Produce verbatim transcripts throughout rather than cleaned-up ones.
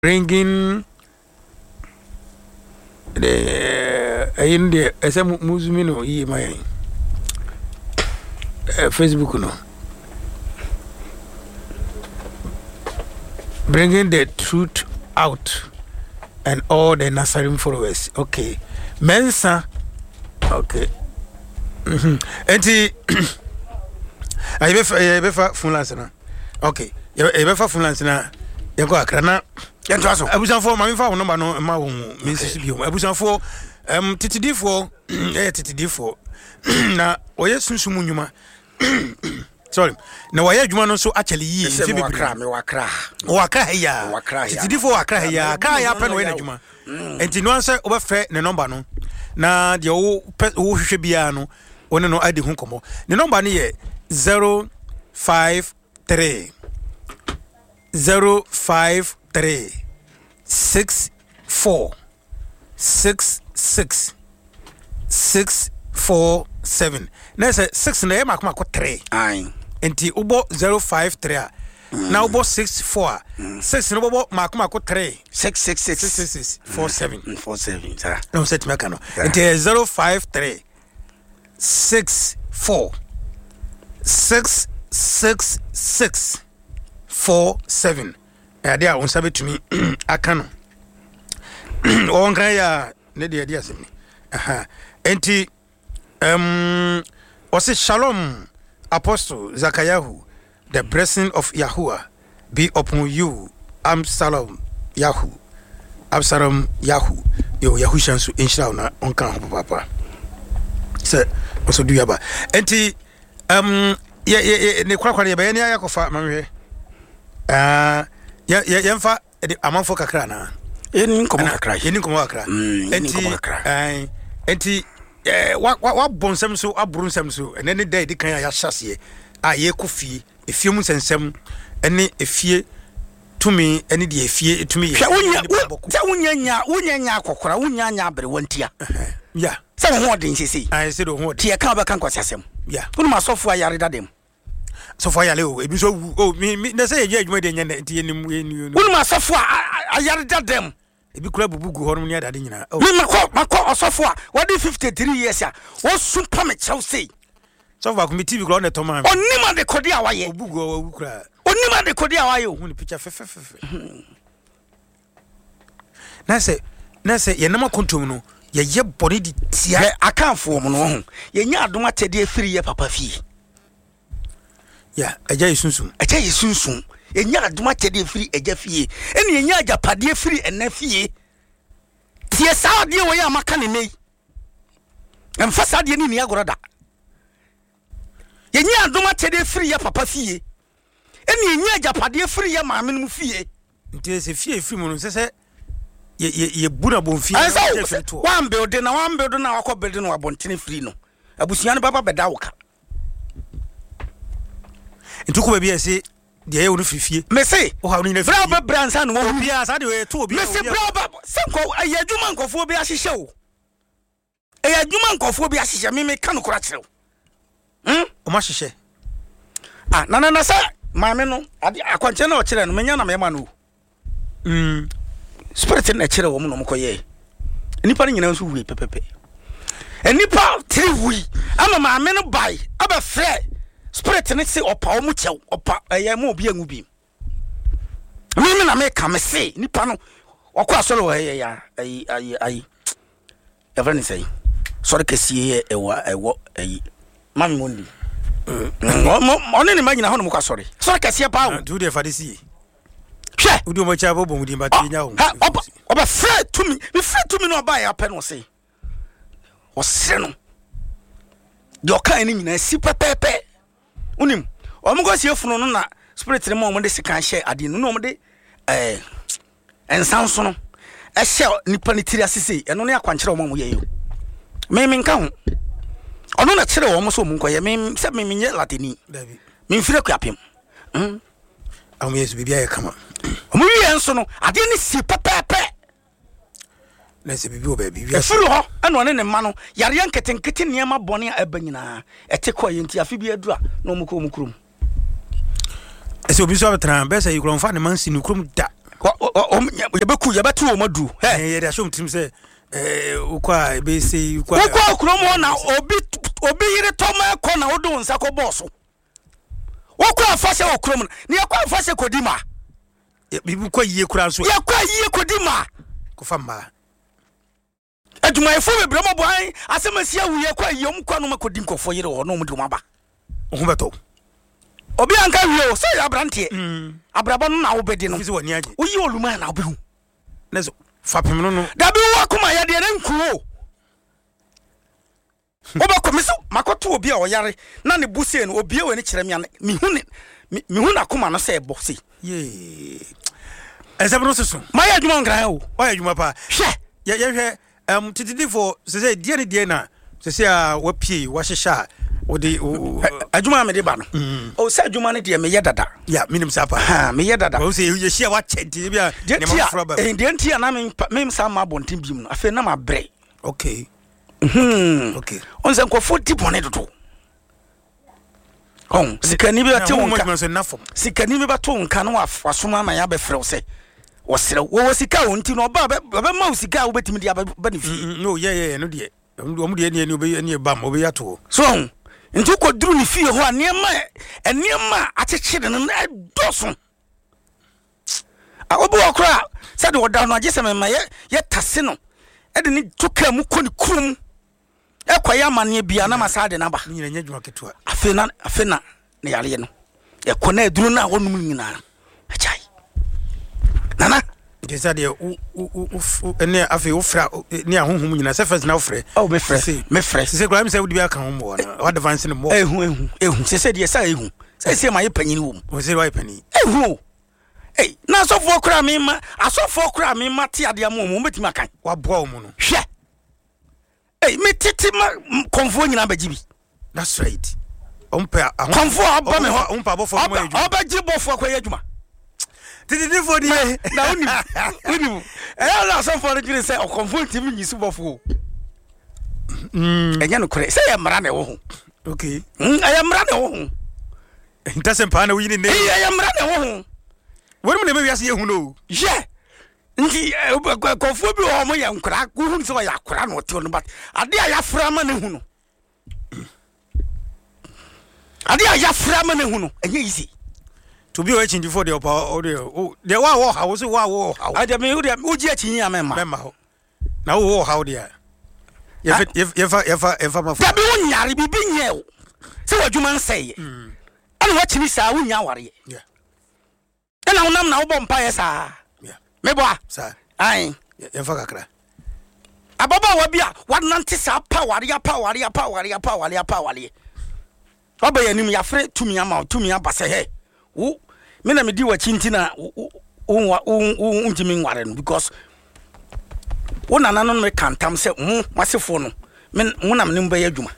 bringing the uh, in the as a Muslim e my uh, Facebook no bringing the truth out and all the Nazarene followers. Okay, Mensa. Okay. Mhm. Enti I be I be fa Funlance na. Okay. I be fa Funlance na. You go Accra na. Yento aso. Abusanfo ma me fa wo number no ma wo me nsisi bi wo. Abusanfo em titidifo eh titidifo na oye sunsumu nyuma. Sorry. Na waye adwuma no so actually yi fi be Accra me Accra. Accra ya. Titidifo Accra ya. Accra ya pe no we na adwuma. Enti no anse obefe ne number no. Na de wo wo hwehwe bia no one no adi hu komo. Ne number no ye zero five three zero five three six four six six six four seven. Na say six na e makoma ko three. Aye. Enti ubo zero five three a. Na ubo six four. six no ubo makoma ko three. six six six six six four seven. four seven. Sir. No set me kano. Enti zero five three six four six six six four seven. Eh dia on sabe to me akano. On kan ya ne dia dia asemi. Aha. Enti um was Shalom Apostle Zakayahu, the blessing of Yahuwah be upon you. Absalom Yahu. Absalom Yahu. Yo Yahushan su inshallah na on kan papa. Se also do yaba. Enti um ye ye ne kwa kwa ye be ne ayakofa mamwe. Ah ya ya yemfa amanfo kakra na. Eni nkomo kakra. Eni nkomo kakra. Enti eh enti eh wa wa bonsam so aburunsam so ene ne dai di kan ya hyase a ye kofi efie mu sensem ene efie tumi ene de efie tumi ye. Wonya wonya nya wonya nya akokora wonya nya abere wantia. Ya. Se ho odin sisi. Ai se do ho odin. Tie kan ba kan kwasasem. Ya. Wonu masofo ayare dadem. So for yale o ebi so o me na say ye adwuma de nya na nti enim enu wonu masofo ayare dadem ebi kura bubugu ho no ne adade nyina me makọ makọ osofo a wadi fifty-three years a wo sumpa me chew say so for committee bi kura na to man onima de kodi awaye bubugu o kura onima de kodi awaye o hu ni picture fe fe fe na say na say ye nam akontom no ye ye body di tia akanfo mo no ho ye nya adom atede afiri ye papa fi ya eja yisunsun eja yisunsun enya adoma tede free eja fie eni enya ajapade free ena fie tie saade wo ya maka ne nei emfa saade ni ni agoroda enya adoma tede free ya papa fie eni enya ajapade free ya maame no fie ntie se fie free mo no se ye ye ye buna bon fie one building na one building na akọ building no abontene free no abusuan baba beda woka ntuko bia se de ye wonu fifie me se o ha no nyina bra ba bransa no wo bia sa de we to obi me se bra ba senko ayadwuma nkofo bi ahihye wo ayadwuma nkofo bi ahihye me me ka no kora kyerɛw hm o ma hihye ah na na na sa maame no ade akwanche na o kyerɛ no menya na me ma no hm spirit na kyerɛ wo mo no mkoye nipa no nyina nso wi pepepe enipa three wi ama maame no bai aba frɛ spirit ne se opa o mu chew opa eye mo obi angu bi mimi na me ka me se nipa no okọ asoro wo eye ya ayi ayi ayi ever ni say sorry kesie ewa ewo ayi mami mondi oni ni magina hono mo kwa sorry sorry kesie pa wo do de fadisi hwe udi mo cha bo bo mudi mbati nya wo oba oba free to me me free to me no ba ya pe no say o se no de okan ni nyina si pepepe unim omugo sie funu no na spirit ne mo mo de sika hye ade no no mo de eh ensanso no e hye nipa ne tiri asese eno ne akwankere mo mo ye yo me me nka ho ono na kire wo mo so mo nkoye me se me menye lateni dabi me mfire kwapem hm amu yesu bibia ye kama mo wi enso no ade ne si pepepe na se bibi oba bibia e furu ho eno ne ne ma no yare yanketenkete niema bone a abanyina e te ko ye nti afi bi adura no mo ko mo krum e se obi so abetra be se yikron fa ne man si no krum da yɛbɛku yɛbɛto wɔ madu yɛde ahyɛ mtim sɛ wokɔ a ɛbɛsɛ wokɔ kurom hɔ na obi obi yere tɔma ɛkɔ na wode wo nsa kɔbɔɔ so wokɔ afahyɛ wɔ kurom no na yɛkɔ afahyɛ kɔdi ma bibi kɔ yie kora nso yɛkɔ yie kɔdi ma kɔfa mmaa adwumayɛfo bebrɛ mɔ bɔn asɛm asia wu yɛkɔ yie ɔm kɔ no ma kɔdi nkɔfoɔ yere hɔ na ɔm de ɔm aba ho bɛtɔ obi anka wie o sɛ yɛ abranteɛ abrabɔ no na wobɛdi no sɛ wɔni agye woyi oluma na wobɛhu na so fapem no no dabi wo akoma yɛdeɛ ne nkuo wobɛkɔ me so makɔto obi a ɔyare na ne bu sei no obie wɔ ne kyerɛ me ane mehu ne mehu na akoma no sɛ ɛbɔ sei ye ɛsɛm no soso mayɛ adwuma nkran o ɔyɛ adwuma pa hwɛ yɛhwɛ um titidifo sɛ sɛ deɛ ne deɛ na sɛ sɛ a wapie wahyehyɛ a wode adwuma a mede ba no o sɛ adwuma no deɛ meyɛ dada ya minim sɛ pa ha meyɛ dada wo sɛ yɛhyia wakyɛ nti bi a deɛ nti a na mem sa ma abɔnten biom no afei na mabrɛ okay mhm okay on sɛ nkɔfo di bɔne dodo on sikani bi ate wonka sikani bi bato wonka no wasoma ama ya bɛfrɛ wo sɛ wɔsrɛ wo wɔ sika wo nti no ɔba bɛma wo sika wo bɛtimi de aba ne fie no yeah yeah no deɛ ɔmo deɛ ne ne obe ne bam obe yato so nti ko duru ne fie hɔ a nneɛma nneɛma akyekyere no na dɔso a obi wɔ kora sɛ de wɔda no agye sɛ mema yɛ yɛ tase no ɛde ne toka mu kɔ ne kurum ɛkɔ yɛ amane bia na masa de na ba nyina nya dwuma ketua afena afena ne yare no ɛkɔ na aduru na wɔnum nyina achai nana desa de u u ene afi wo fra ne ahohom nyina sɛ first na wo frɛ oh me frɛ me frɛ sɛ kura me sɛ wo de bi aka ho mo na what advance ne mo ehu ehu ehu sɛ sɛ de sɛ ehu sɛ sɛ ma yɛ panyini wo mu wo sɛ wa yɛ pani ehu ei na asɔfo kura me ma asɔfo kura me ma te ade amu mo betimi akan wa boa wo mu no hwɛ ei me tete ma konfo nyina ba jibi that's right ompa konfo aba me ho ompa bofo mo adwuma aba ji bofo akwa adwuma titi fo di na oni oni eh na asɔfo no gire sɛ konfo ntimi nyisu bofo mm enya no kore sɛ yɛ mra na wo ho okay mm ayɛ mra na wo ho ntasem pa na wo yini ne ayɛ mra na wo ho wɔn mu na wiase yɛ hu no ye nti konfo bi ho mo yɛ nkora ku hu sɛ yɛ akora na ɔte no but ade a yɛ fra ma ne hu no ade a yɛ fra ma ne hu no ɛnyɛ easy to be watching before the opa o the wa wo ha wo so wa wo ha ade me wo de wo gi achi yin amema mema ho na wo wo ha dia ye ye ye fa ye fa ye fa ma fa da bi wo nyare bibi nye o se wadwuma nsɛye ana wa chini saa wo nya ware yeah ana wonam na wo bɔ mpa ye saa yeah me boa saa ai ye fa kakra ababa wa bia wadnante saa pa ware ya pa ware ya pa ware ya pa ware ya pa ware oba yanim ya fre tumi ama tumi aba se he wo me na me di wachi ntina wo wo wo ntimi nware no because wo nana no me kantam se mu masefo no me mu na me nim ba ya adwuma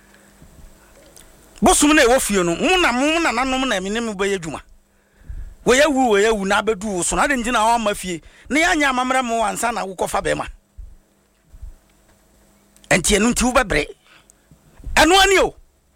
bosum na e wo fie no mu na mu nana no na me nim ba ya adwuma wo ya wu wo ya wu na bedu wo so na de ntina wa ma fie na ya nya amamra mo ansa na wo kofa be ma enti enu nti wo bebre enu ani o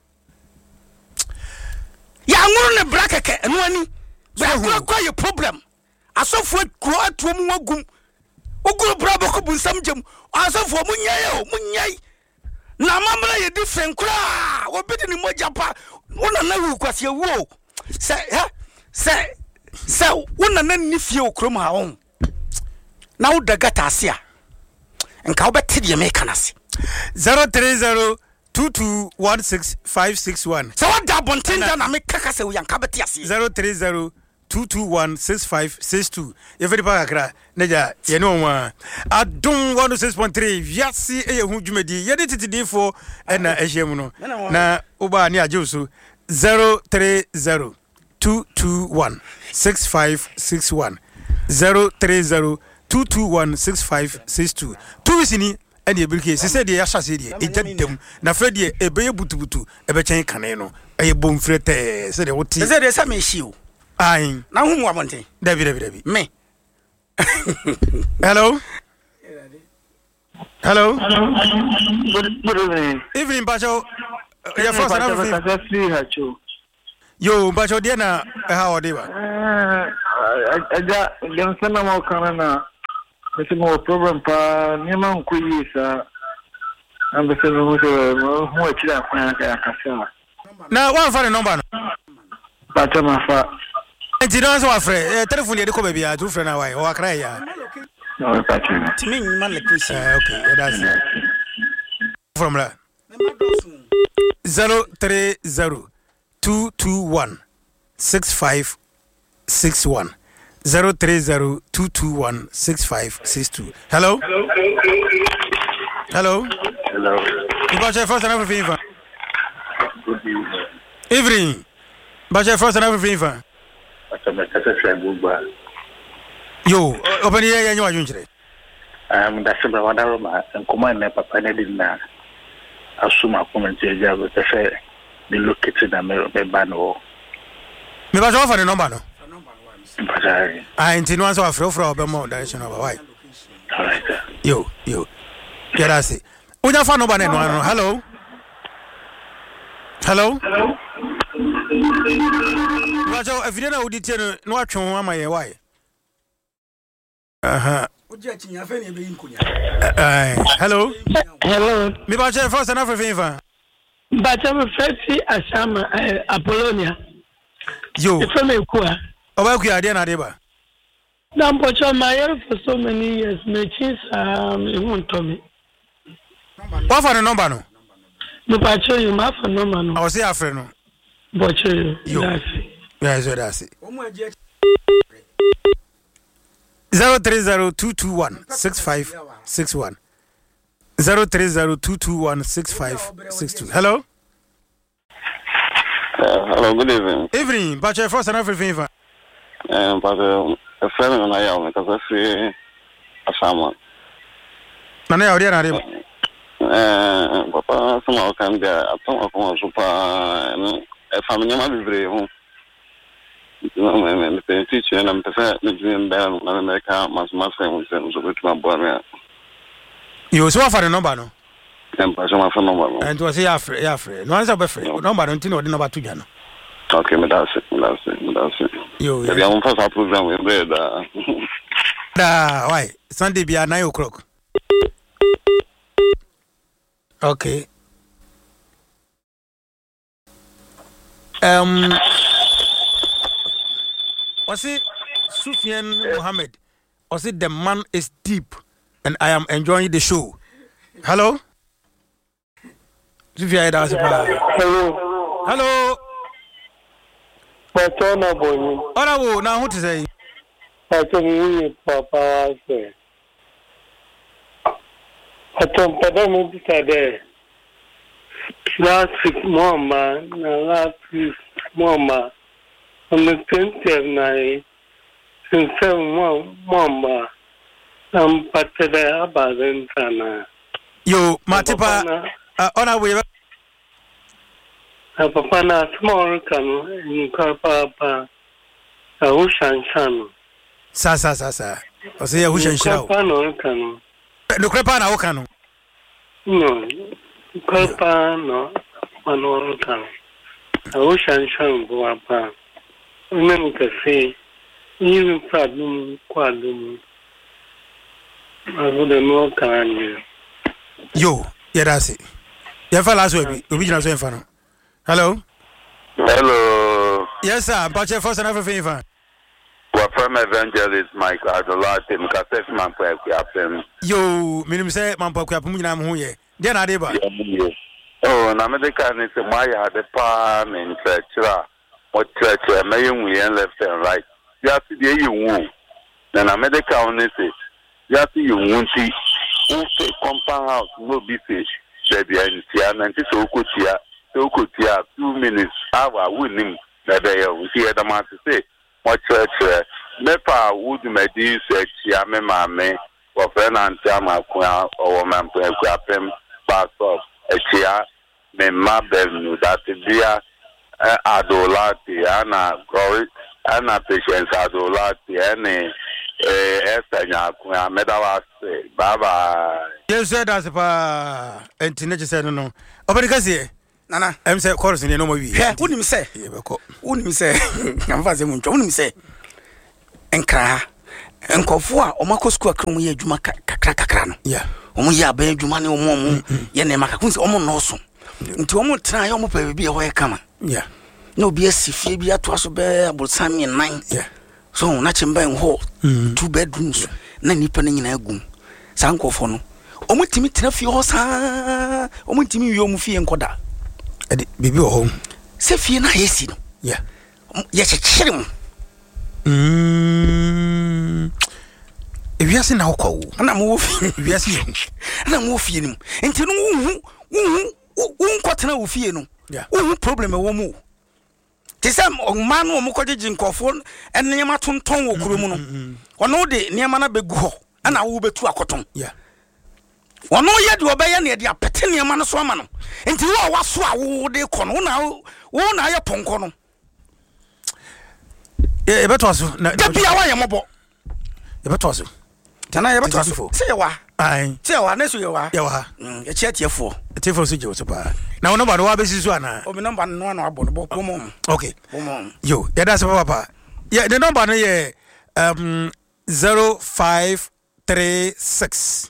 ya nguru ne brakeke enu ani brakura kwa ye problem asofo kro atuom wagum oguru brabo ko bunsam jam asofo munyaye o munyai na mamra ye different kra obedi ni moja pa wona na wu kwase wu se ha se se wona na ni fie okrom ha won na wo daga tase a nka wo beti de me kanase zero three zero two two one six five six one so what da bontin da na me kaka se wo yanka beti ase zero three zero two two one six five six two ye fedi pa kakra neja ye no wa adum one oh six point three viasi e hu dwumadi ye de titidifo e na ehyem no na oba ni agye so zero three zero two two one six five six one zero three zero two two one six five six two two isini e de bilke se se de ya hyase de e jadam na fe de e be butubutu e be chen kane no e bomfrete se de woti se de se me hiu ai na hu mu abonten david david david me hello hello good evening evening bacho ya fasa na fi yo yo bacho dia na how are they ba eh aja dem sana mo kana na ese mo problem pa ni ma nko yi sa ambe se mo so mo chira kwa ka kasa na one phone number no ba ta ma fa nti no so afre telephone de ko ba bia tu frɛ na why o akra ya no ba ta ni timi man le kusi eh okay that's it from la zero three zero two two one six five six one zero three zero two two one six five six two. Hello. Hello. hello You got your first and everything. Evening. But your first and everything. Yo, open here and you are doing. Um, that's about one hour and command my papa didn't assume a comment to the fair. The located a bano. Me ba offer the number no. But I I intend once of from from more direction of why. alright. Yo, yo. Yeah, that's it. Uja fa number no no. Hello. Hello. Hello. Bajo if you know udi tie no atwe ho ama ye why. Aha. Oje chinya fe ne be yinkunya. Eh, hello. Hello. Me ba che first and everything fa. But I'm a first Asama uh, Apollonia. Yo. If I'm a queer. Oba ku ade na de ba. Now, but my hair for so many years, my cheese, um, it won't tell me. What for the number no? No, but show you my for no man. I was say afre no. But show you. Yo. That's Yeah, so that's it. Omo aje zero three zero two two one six five six one zero three zero two two one six five six two. Hello. Uh, hello, good evening. Evening, but your first and everything fa. Um, but uh, a friend and I am because I see a someone. Na na ori na de. Uh, papa, somehow can be a ton of super a family member very. No, I'm a teacher and I'm the Nigerian band in America, mas mas famous and so with my boy. You so for the number no. And person my phone number. And was say afre afre. No answer be free. Number don't know the number to jano. Okay, me that's it. That's it. That's it. Yo. If you want first program we read uh Da why? Sunday be at nine o'clock. Okay. Um was it Sufyan Mohammed? Was it the man is deep and I am enjoying the show? Hello? Sufyan that's Hello. Hello. But on a boy. Ora wo na ho to say. I can hear Papa say. I don't put me today. Last week, Mama, last week, Mama. I'm a twentieth night. Since seven, Mama. I'm Patada Abadentana. Yo, Matipa, uh, ora we. Papa na small canoe in Papa. A Hushan Shan. Sa sa sa sa. O say Hushan Shao. Papa no canoe. No crepa na o kanu. No. Papa no. Manor canoe. A Hushan Shan Papa. Name to say, you problem quadum. I wouldn't know can. Yo, yeah, that's it. Yeah, for last week, we be just saying hello. hello. Yes, sir. But your first and everything, fan. Well, from evangelist Michael Adolate, Mukasef Mampa, Captain. Yo, minimum say, Mampa, Kapuminam, who ye. Then I did. Oh, Namadikan is a Maya, the palm in church. What church, a million we left and right. You have to be you woo. Then a medical on this. You have to you won't see. Who say compound house, no be fish. There be an Tian and this Okutia, Okutia, two minutes, hour winning. That they hear the man to say. What church, Mepa would make this Chiame Mame, or Fernand Tama, or man, Pem, pass off a chia, Memma Benu, that is Adolati, Anna Glory, Anna Patience Adolati, any Estanya, Medawas, Baba. Yes, sir, that's a and teenager said no. Open Nana, I'm saying, chorus in no more. yeah, wouldn't say, wouldn't say, I'm fast, wouldn't say. enkra enkofo a omako school akra mu ye adwuma kakra kakra no yeah omo ye aban adwuma ne omo omo ye ne maka kunse omo no so nti omo tra ye omo pa bi e ho ye kama yeah no bi asifie bi ato aso be abulsam ye nine yeah so na chimba en ho two bedrooms na nipa na nyina agum sa nkofo no omo timi tra fie ho sa omo timi wi omo fie nkoda edi bibi o ho se fie na yesi no yeah ye chechirem mm ewiase na okwo na mo fie ewiase ye na mo fie nim enti no wu wu wu nkotena wo fie no yeah wu problem e wo mu tisam ma no mo kogege nkofo enema tonton wo kuro mu no ono de niema na begu ho ana wo betu akoton yeah ono ye de obeye na de apete niema no so ama no enti wo waso a wo de kono na wo na ye ponko no e e beto aso na da bia wa ye mobo e beto aso tana ye beto aso se ye wa ai se ye wa na so ye wa ye wa ye chiatiefo tiefo so je so pa na wo number no wa besi so ana o mi number no na abo no bo komo okay komo yo ya da se papa yeah the number no ye um zero five three six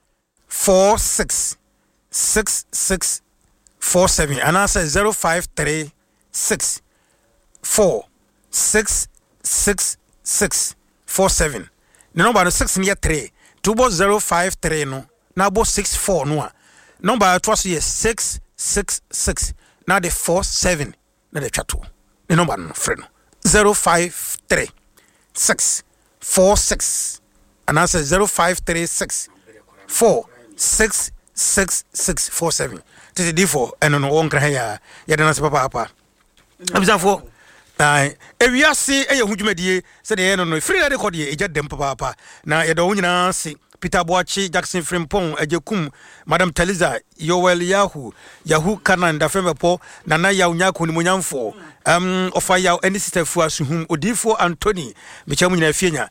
four six six six four seven and answer zero five three six four six six six four seven. The number no six near three two bo zero five three no now bo six four no number twas here six six six now the four seven now the chat the number no friend zero five three six four six and answer zero five three six four six six six four seven. This is D four and no one can hear ya dana se papa papa. Abisa for ai ewiase eye hudwumadie se de no no free record ye eja dem papa papa na ye do nyina se Peter Boachi Jackson Frimpong Ejekum Madam Teliza Yoel Yahu Yahu Kananda Femepo Nana Yaw Nyako ni Munyamfo um ofa yaw any sister fu asuhum Odifo Anthony mechamu nyina fienya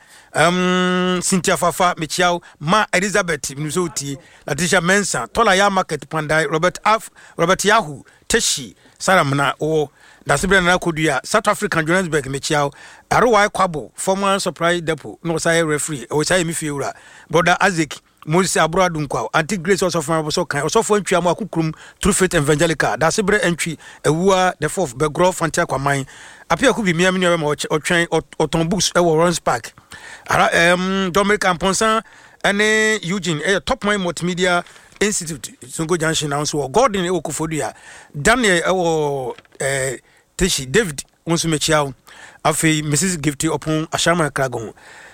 um Cynthia Fafa mechiaw Ma Elizabeth Mnuzoti Latisha Mensa Tola ya Market Pandai Robert Af Robert Yahu Teshi Saramna o Dasibra na kodua South African Johannesburg mechiaw Arowai Kwabo former supply depot no say referee o say mi fiura brother Isaac Moses Abroadun kwa anti grace also from so kan also for ntwa mu akukrum True Faith Evangelical Dasibra entry ewua the fourth begro fantia kwaman apia ku bi miam ni ma otwen oton books e wo Rons Park ara um Dominic Amponsan ene Eugene e top mind multimedia Institute Sungo Junction now so Gordon e okufodua Daniel e wo eh Tishi David onso mechiaw afi Missus Gifty upon Ashama Kragon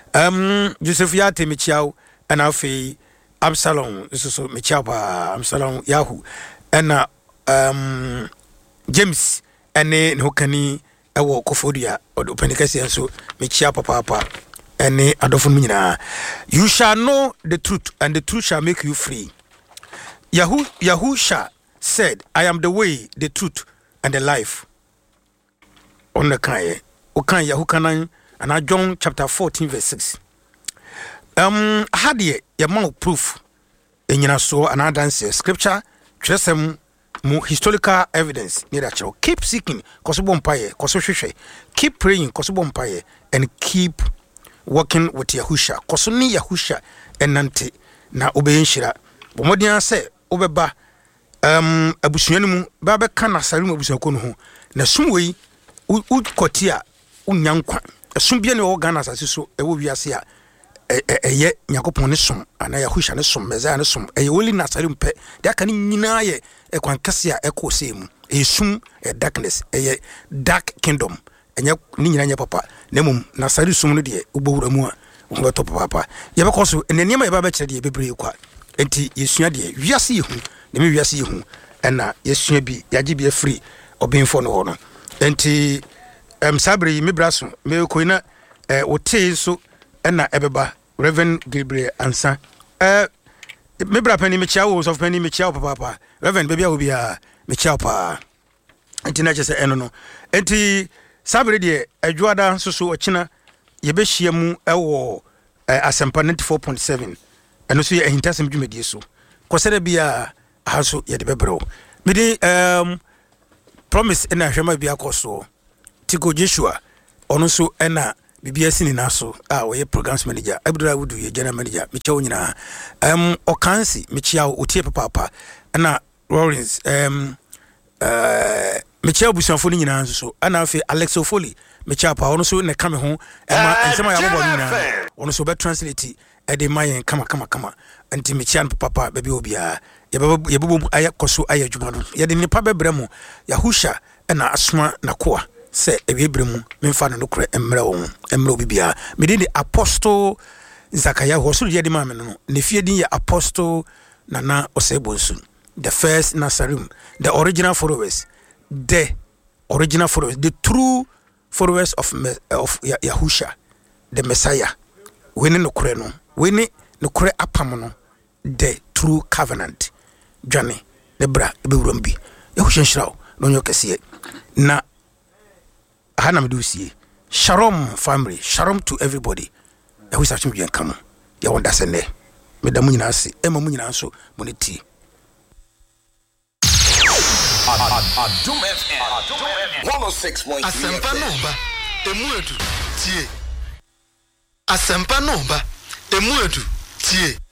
um Joseph Yate mechiaw and afi Absalom so so mechiaw pa Absalom Yahoo and um James ene hokani e wo kofodua odopenikasi so mechiaw papa papa ene adofun nyina. You shall know the truth and the truth shall make you free. Yahu Yahusha said, I am the way, the truth, and the life. On the Kaye, Okan Yahukanan, and I John chapter fourteen, verse six. Um, had ye your mouth proof in your so and I dance scripture, just some more historical evidence near that show. Keep seeking, Kosobo Empire, Kososhushe, keep praying, Kosobo Empire, and keep working with Yahusha, Kosoni Yahusha, and Nante, na obeying Shira. But what do you say? Obeba um abusuanu baba kana salu abusuako no ho na sumwe u kotia unyankwa asumbia ne o Ghana asase so e wo wiase a eye nyakopon ne som ana Yahusha ne som meza ne som eye woli na salu mpe de aka ne nyina ye e kwankase a ekose mu e sum e darkness eye dark kingdom enya ni nyina nya papa na mum na salu sum no de ubowura mu a wo beto papa ye be koso ne niam ye baba kire de bebre kwa enti yesua de wiase yehu ne me wiase yehu ena yesua bi yaji bi free obinfo no ho no enti em sabre me braso me ko ina eh wote so ena ebeba Reverend Gabriel Ansa eh me bra pani me chia wo so pani me chia papa papa Reverend baby a bia me chia pa enti na je se eno no enti sabre de adwoada so so okina ye be hia mu ewo Asempa ninety-four point seven eno so ye hintasem dwumedie so kosere bia haso ye de bebro me di um promise ena hwema bia koso Tiko Joshua ono so ena bibia sini naso ah we programs manager Abdullah Wudu ye general manager me chewo nyina um Okansi me chia otie papa na Lawrence um uh me chia busuafo ni nyina so ana afi Alex Ofoli me chia pa ono so ne kame ho e ma ensema ya bobo nyina ono so be translate e de mayen kama kama kama anti me chia papa baby obia ye babo ye bobo aya koso aya djuma no ye de nipa bebre mu Yahusha na asoma na koa se ebebre mu memfa no kore emre wo emre bibia me de apostle Zakaya hosu ye de ma me no ne fie din ya apostle Nana Osebonsu the first Nasarim the original followers the original followers the true followers of of Yahusha the Messiah we ne no kore no we ne no kore apam no the true covenant Johnny the bra be wurombi Yahusha shiraw no nyokese na hana medusie shalom family shalom to everybody e hu sachim gyen kam ya wonda sene me da munyina ase e ma munyina so moneti Adum F M one oh six point three Asempa no ba emu edu tie Asempa no ba emu edu tie